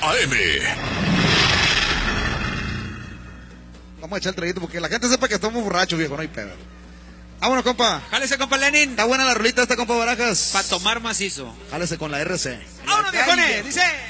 AM. Vamos a echar el traguito porque la gente sepa que estamos borrachos, viejo, no hay pedo. Vámonos, compa. Jálese, compa Lenin. Está buena la rolita esta, compa Barajas. Para tomar macizo. Jálese con la RC. ¡Vámonos, viejones! Dice...